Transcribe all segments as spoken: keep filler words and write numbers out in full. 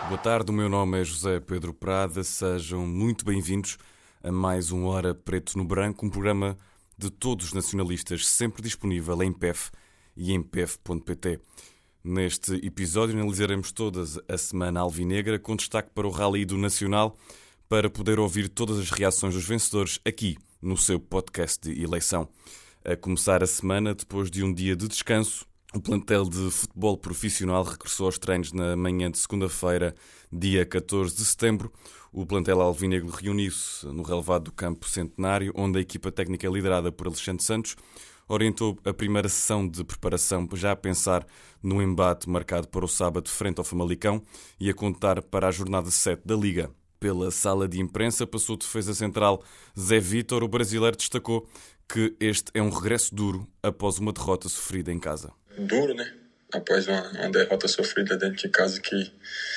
Boa tarde, o meu nome é José Pedro Prada, sejam muito bem-vindos a mais um Hora Preto no Branco, um programa de todos os nacionalistas, sempre disponível em P E F e em P E F ponto pt. Neste episódio analisaremos toda a semana alvinegra, com destaque para o Rally do Nacional, para poder ouvir todas as reações dos vencedores aqui no seu podcast de eleição. A começar a semana, depois de um dia de descanso, o plantel de futebol profissional regressou aos treinos na manhã de segunda-feira, dia catorze de setembro. O plantel alvinegro reuniu-se no relevado do Campo Centenário, onde a equipa técnica liderada por Alexandre Santos orientou a primeira sessão de preparação, já a pensar no embate marcado para o sábado frente ao Famalicão e a contar para a jornada sete da Liga. Pela sala de imprensa passou o defesa central Zé Vítor. O brasileiro destacou que este é um regresso duro após uma derrota sofrida em casa. Duro, né? Após uma, uma derrota sofrida dentro de casa que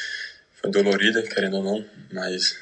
foi dolorida, querendo ou não, mas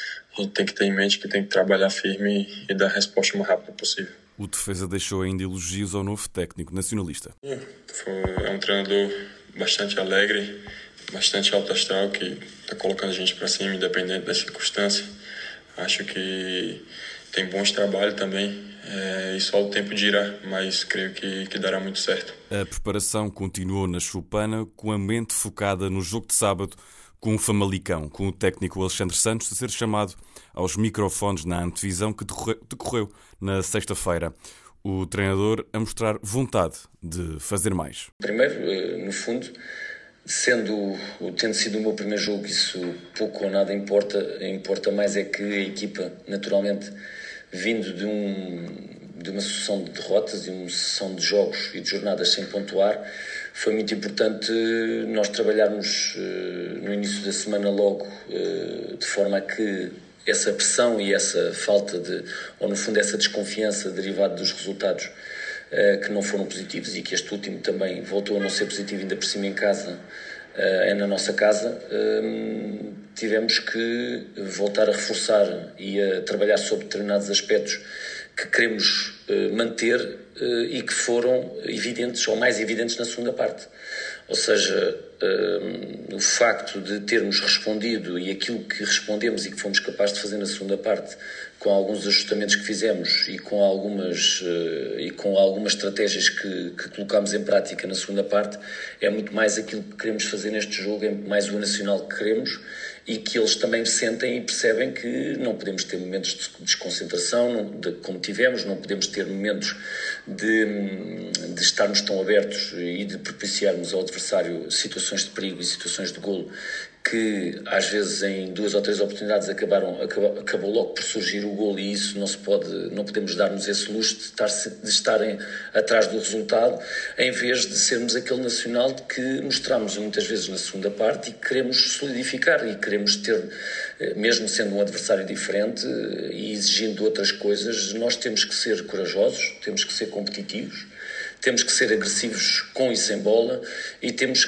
a gente tem que ter em mente que tem que trabalhar firme e, e dar a resposta o mais rápido possível. O defesa deixou ainda elogios ao novo técnico nacionalista. Foi, é um treinador bastante alegre, bastante alto astral, que está colocando a gente para cima, independente das circunstâncias. Acho que tem bons trabalhos também, é, e só o tempo dirá, mas creio que, que dará muito certo. A preparação continuou na Choupana, com a mente focada no jogo de sábado com o Famalicão, com o técnico Alexandre Santos a ser chamado aos microfones na antevisão que decorreu na sexta-feira. O treinador a mostrar vontade de fazer mais. Primeiro, no fundo, sendo, tendo sido o meu primeiro jogo, isso pouco ou nada importa. Importa mais é que a equipa, naturalmente, vindo de, um, de uma sucessão de derrotas e uma sucessão de jogos e de jornadas sem pontuar, foi muito importante nós trabalharmos uh, no início da semana logo, uh, de forma a que essa pressão e essa falta de, ou no fundo essa desconfiança derivada dos resultados uh, que não foram positivos, e que este último também voltou a não ser positivo, ainda por cima em casa, uh, é na nossa casa, uh, tivemos que voltar a reforçar e a trabalhar sobre determinados aspectos que queremos uh, manter uh, e que foram evidentes, ou mais evidentes, na segunda parte. Ou seja, uh, o facto de termos respondido e aquilo que respondemos e que fomos capazes de fazer na segunda parte, com alguns ajustamentos que fizemos e com algumas, uh, e com algumas estratégias que, que colocámos em prática na segunda parte, é muito mais aquilo que queremos fazer neste jogo, é muito mais o nacional que queremos, e que eles também sentem e percebem que não podemos ter momentos de desconcentração, não, de, como tivemos, não podemos ter momentos de, de estarmos tão abertos e de propiciarmos ao adversário situações de perigo e situações de golo que às vezes em duas ou três oportunidades acabaram, acabou, acabou logo por surgir o golo, e isso não se pode, não podemos dar-nos esse luxo de, estar, de estarem atrás do resultado, em vez de sermos aquele nacional que mostramos muitas vezes na segunda parte e que queremos solidificar e queremos ter, mesmo sendo um adversário diferente e exigindo outras coisas, nós temos que ser corajosos, temos que ser competitivos, temos que ser agressivos com e sem bola, e temos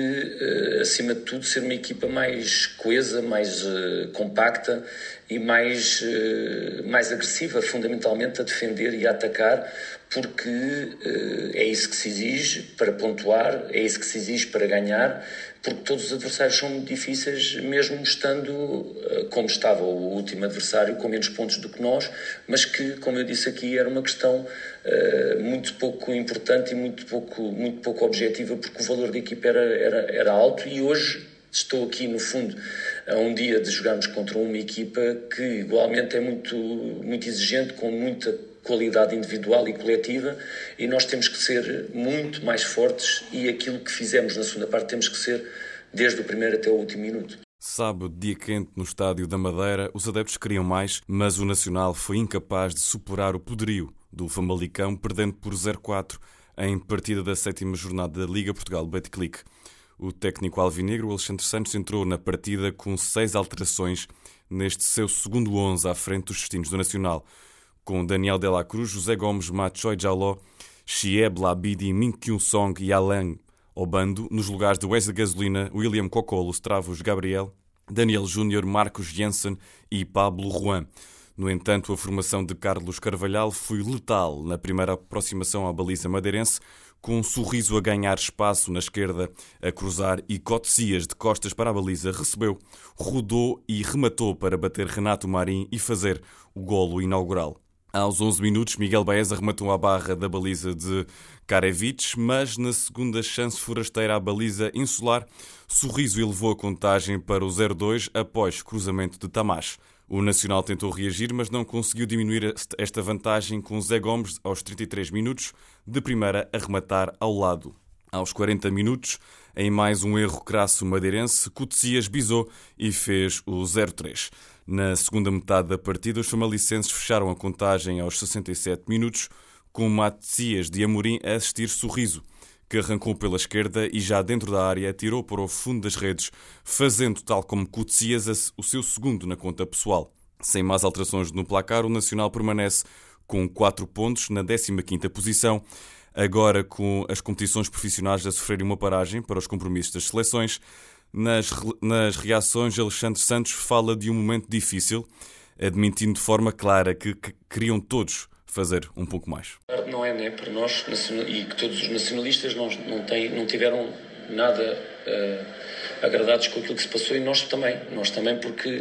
que, acima de tudo, ser uma equipa mais coesa, mais uh, compacta e mais, uh, mais agressiva, fundamentalmente a defender e a atacar, porque uh, é isso que se exige para pontuar, é isso que se exige para ganhar, porque todos os adversários são muito difíceis, mesmo estando uh, como estava o último adversário, com menos pontos do que nós, mas que, como eu disse aqui, era uma questão uh, muito pouco importante e muito pouco, muito pouco objetiva, porque o valor da equipa era, era, era alto, e hoje estou aqui, no fundo, a um dia de jogarmos contra uma equipa que igualmente é muito, muito exigente, com muita qualidade individual e coletiva, e nós temos que ser muito mais fortes, e aquilo que fizemos na segunda parte temos que ser desde o primeiro até o último minuto. Sábado, dia quente no Estádio da Madeira, os adeptos queriam mais, mas o Nacional foi incapaz de superar o poderio do Famalicão, perdendo por zero a quatro em partida da sétima jornada da Liga Portugal Betclic. O técnico alvinegro Alexandre Santos entrou na partida com seis alterações neste seu segundo onze à frente dos destinos do Nacional, com Daniel de la Cruz, José Gomes, Machoy Jaló, Chieb Labidi, Min Kyun Song e Alain Obando, nos lugares de Wesley Gasolina, William Cocolo, Stravos Gabriel, Daniel Júnior, Marcos Jensen e Pablo Juan. No entanto, a formação de Carlos Carvalhal foi letal na primeira aproximação à baliza madeirense, com um sorriso a ganhar espaço na esquerda, a cruzar, e Coetzee, de costas para a baliza, recebeu, rodou e rematou para bater Renato Marim e fazer o golo inaugural. Aos onze minutos, Miguel Baeza rematou à barra da baliza de Karevich, mas na segunda chance forasteira à baliza insular, Sorriso elevou a contagem para o zero dois após cruzamento de Tamás. O Nacional tentou reagir, mas não conseguiu diminuir esta vantagem, com Zé Gomes, aos trinta e três minutos, de primeira a rematar ao lado. Aos quarenta minutos, em mais um erro crasso madeirense, Coetzee bisou e fez o zero três. Na segunda metade da partida, os famalicenses fecharam a contagem aos sessenta e sete minutos, com Matias de Amorim a assistir Sorriso, que arrancou pela esquerda e já dentro da área atirou para o fundo das redes, fazendo, tal como Coetzee, o seu segundo na conta pessoal. Sem mais alterações no placar, o Nacional permanece com quatro pontos na décima quinta posição, agora com as competições profissionais a sofrerem uma paragem para os compromissos das seleções. Nas, nas reações, Alexandre Santos fala de um momento difícil, admitindo de forma clara que, que queriam todos fazer um pouco mais. Não é, né, para nós, e que todos os nacionalistas não, não, têm, não tiveram nada uh, agradados com aquilo que se passou, e nós também, nós também porque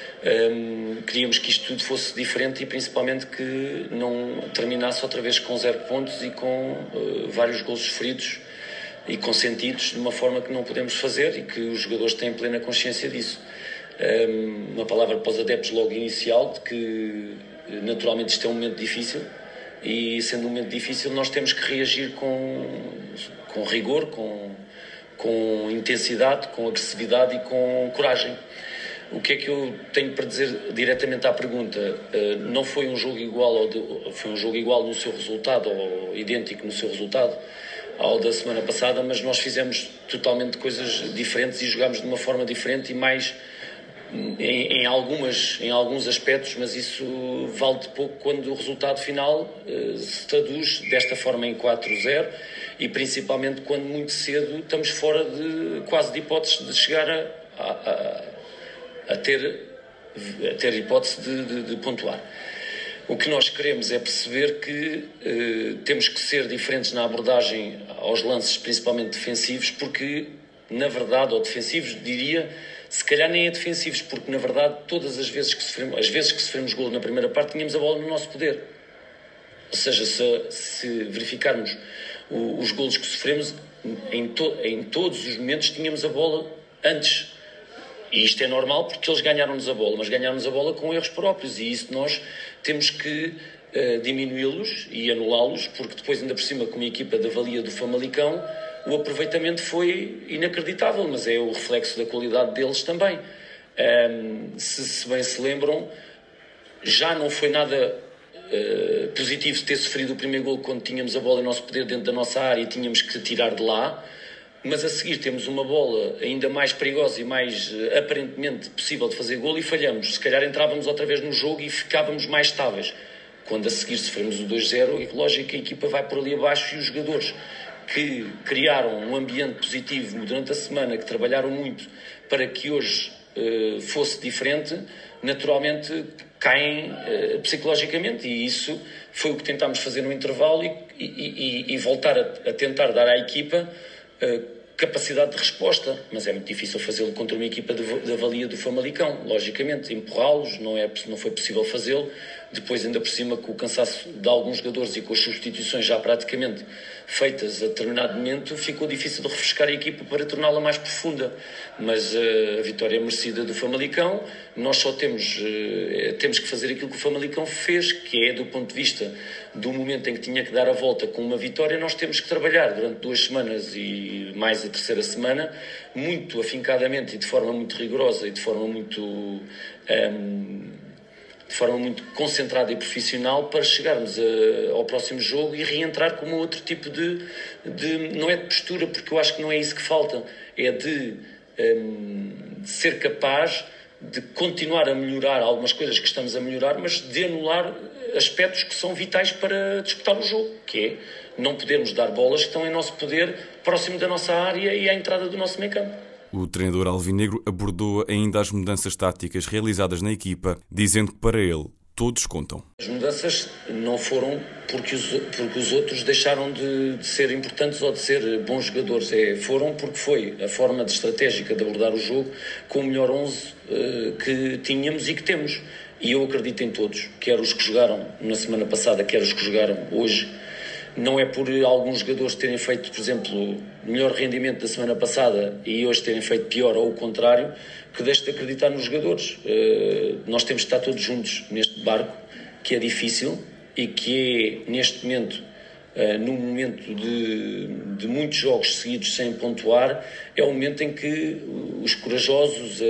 um, queríamos que isto tudo fosse diferente e principalmente que não terminasse outra vez com zero pontos e com uh, vários golos sofridos e consentidos de uma forma que não podemos fazer e que os jogadores têm plena consciência disso. Um, uma palavra para os adeptos logo inicial, de que naturalmente isto é um momento difícil e, sendo um momento difícil, nós temos que reagir com, com rigor, com, com intensidade, com agressividade e com coragem. O que é que eu tenho para dizer diretamente à pergunta? Não foi um jogo igual, ao de, foi um jogo igual no seu resultado, ou idêntico no seu resultado ao da semana passada, mas nós fizemos totalmente coisas diferentes e jogámos de uma forma diferente e mais Em, em, algumas, em alguns aspectos, mas isso vale de pouco quando o resultado final uh, se traduz desta forma em quatro zero e principalmente quando muito cedo estamos fora de quase de hipóteses de chegar a, a, a, a, ter, a ter hipótese de, de, de pontuar. O que nós queremos é perceber que uh, temos que ser diferentes na abordagem aos lances, principalmente defensivos, porque na verdade, ou defensivos, diria, se calhar nem é defensivos, porque na verdade todas as vezes que sofremos, as vezes que sofremos golo na primeira parte, tínhamos a bola no nosso poder. Ou seja, se, se verificarmos o, os golos que sofremos, em, to, em todos os momentos tínhamos a bola antes. E isto é normal porque eles ganharam-nos a bola, mas ganharam-nos a bola com erros próprios, e isso nós temos que uh, diminuí-los e anulá-los, porque depois, ainda por cima, como a equipa de avalia do Famalicão, o aproveitamento foi inacreditável, mas é o reflexo da qualidade deles também. Um, se, se bem se lembram, já não foi nada uh, positivo ter sofrido o primeiro golo quando tínhamos a bola em nosso poder dentro da nossa área e tínhamos que tirar de lá, mas a seguir temos uma bola ainda mais perigosa e mais uh, aparentemente possível de fazer golo e falhamos. Se calhar entrávamos outra vez no jogo e ficávamos mais estáveis. Quando a seguir sofremos o dois zero, é lógico que a equipa vai por ali abaixo e os jogadores que criaram um ambiente positivo durante a semana, que trabalharam muito para que hoje uh, fosse diferente, naturalmente caem uh, psicologicamente, e isso foi o que tentámos fazer no intervalo e, e, e, e voltar a, a tentar dar à equipa uh, capacidade de resposta, mas é muito difícil fazê-lo contra uma equipa de, de avalia do Famalicão, logicamente, empurrá-los, não, é, não foi possível fazê-lo, depois ainda por cima com o cansaço de alguns jogadores e com as substituições já praticamente feitas a determinado momento, ficou difícil de refrescar a equipa para torná-la mais profunda, mas uh, a vitória é merecida do Famalicão. Nós só temos, uh, temos que fazer aquilo que o Famalicão fez, que é, do ponto de vista do momento em que tinha que dar a volta com uma vitória, nós temos que trabalhar durante duas semanas e mais a terceira semana, muito afincadamente e de forma muito rigorosa e de forma muito... Um, de forma muito concentrada e profissional para chegarmos a, ao próximo jogo e reentrar com um outro tipo de, de... não é de postura, porque eu acho que não é isso que falta, é de, um, de ser capaz de continuar a melhorar algumas coisas que estamos a melhorar, mas de anular aspectos que são vitais para disputar o jogo, que é não podermos dar bolas que estão em nosso poder, próximo da nossa área e à entrada do nosso meio-campo. O treinador alvinegro abordou ainda as mudanças táticas realizadas na equipa, dizendo que para ele todos contam. As mudanças não foram porque os, porque os outros deixaram de, de ser importantes ou de ser bons jogadores. É, foram porque foi a forma de estratégica de abordar o jogo com o melhor onze uh, que tínhamos e que temos. E eu acredito em todos, quer os que jogaram na semana passada, quer os que jogaram hoje. Não é por alguns jogadores terem feito, por exemplo, melhor rendimento da semana passada e hoje terem feito pior ou o contrário, que deixe de acreditar nos jogadores. Uh, nós temos de estar todos juntos neste barco, que é difícil e que é, neste momento, uh, num momento de, de muitos jogos seguidos sem pontuar, é o momento em que os corajosos,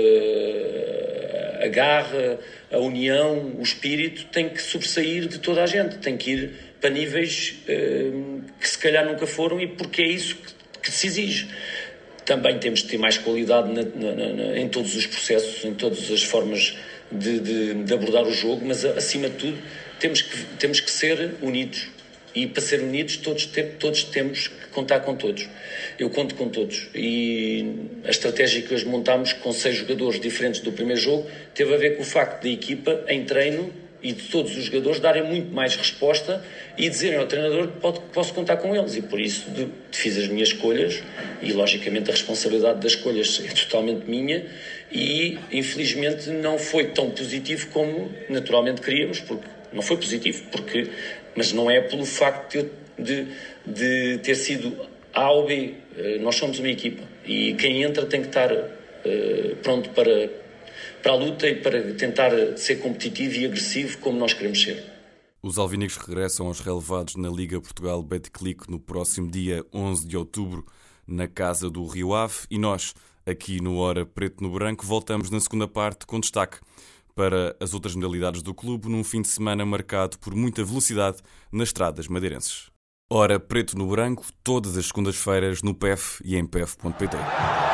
a, a garra, a união, o espírito tem que sobressair de toda a gente, tem que ir para níveis uh, que se calhar nunca foram, e porque é isso que, que se exige. Também temos de ter mais qualidade na, na, na, em todos os processos, em todas as formas de, de, de abordar o jogo, mas acima de tudo temos que, temos que ser unidos. E para ser unidos todos, te, todos temos que contar com todos. Eu conto com todos. E a estratégia que hoje montámos com seis jogadores diferentes do primeiro jogo teve a ver com o facto da equipa em treino e de todos os jogadores darem muito mais resposta e dizerem ao treinador que pode, posso contar com eles, e por isso de, de fiz as minhas escolhas, e logicamente a responsabilidade das escolhas é totalmente minha, e infelizmente não foi tão positivo como naturalmente queríamos, porque não foi positivo, porque, mas não é pelo facto de, de ter sido A ou B. Nós somos uma equipa e quem entra tem que estar uh, pronto para para a luta e para tentar ser competitivo e agressivo como nós queremos ser. Os alvinegros regressam aos relevados na Liga Portugal Betclic no próximo dia onze de outubro, na Casa do Rio Ave, e nós, aqui no Hora Preto no Branco, voltamos na segunda parte com destaque para as outras modalidades do clube, num fim de semana marcado por muita velocidade nas estradas madeirenses. Hora Preto no Branco, todas as segundas-feiras no P E F e em P E F ponto P T.